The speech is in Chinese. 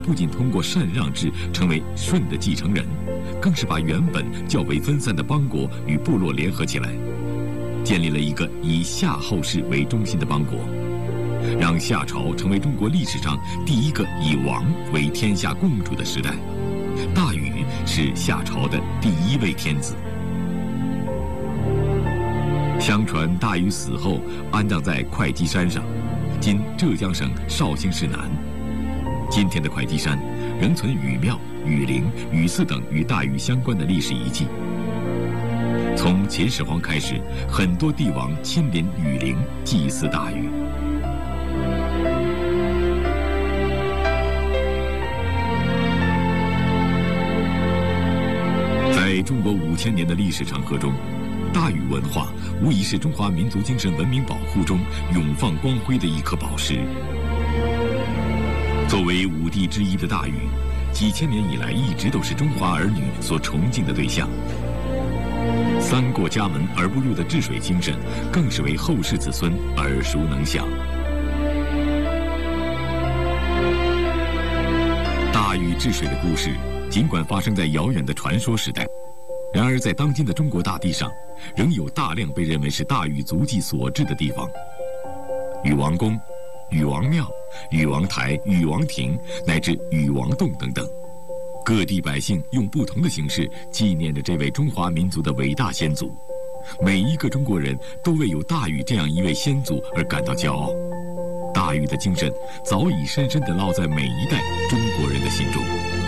不仅通过禅让制成为舜的继承人，更是把原本较为分散的邦国与部落联合起来，建立了一个以夏后氏为中心的邦国，让夏朝成为中国历史上第一个以王为天下共主的时代。大禹是夏朝的第一位天子。相传大禹死后安葬在会稽山上，今浙江省绍兴市南。今天的会稽山仍存禹庙、禹陵、禹寺等与大禹相关的历史遗迹。从秦始皇开始，很多帝王亲临禹陵祭祀大禹。在中国5000年的历史长河中，大禹文化无疑是中华民族精神文明保护中永放光辉的一颗宝石。作为五帝之一的大禹，几千年以来一直都是中华儿女所崇敬的对象。三过家门而不入的治水精神，更是为后世子孙耳熟能详。大禹治水的故事，尽管发生在遥远的传说时代，然而在当今的中国大地上，仍有大量被认为是大禹足迹所至的地方。禹王宫、禹王庙、禹王台、禹王亭，乃至禹王洞等等，各地百姓用不同的形式纪念着这位中华民族的伟大先祖。每一个中国人都为有大禹这样一位先祖而感到骄傲。大禹的精神早已深深地烙在每一代中国人的心中。